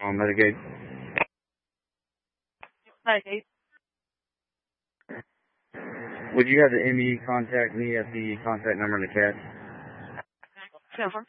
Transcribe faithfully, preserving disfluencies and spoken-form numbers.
on Medicaid? Medicaid. Would you have the M E contact me at the contact number in the chat? Silver.